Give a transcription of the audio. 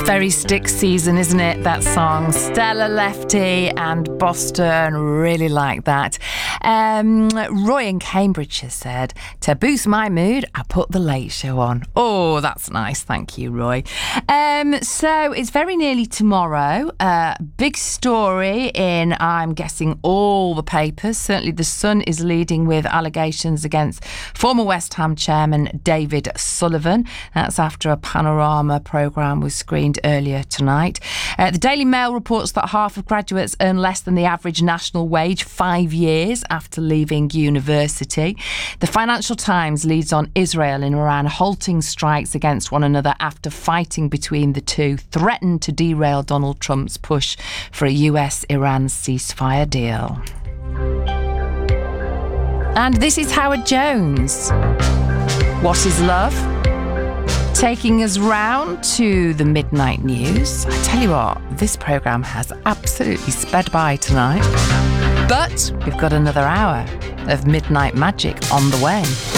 Very Stick season, isn't it? That song. Stella Lefty and Boston, really like that. Roy in Cambridge has said, to boost my mood, I put The Late Show on. Oh, that's nice. Thank you, Roy. So it's very nearly tomorrow. Big story in, I'm guessing, all the papers. Certainly The Sun is leading with allegations against former West Ham chairman David Sullivan. That's after a Panorama programme was screened earlier tonight. The Daily Mail reports that half of graduates earn less than the average national wage 5 years after leaving university. The Financial Times leads on Israel and Iran halting strikes against one another after fighting between the two threatened to derail Donald Trump's push for a US-Iran ceasefire deal. And this is Howard Jones. What is love? Taking us round to the midnight news. I tell you what, this programme has absolutely sped by tonight. But we've got another hour of Midnight Magic on the way.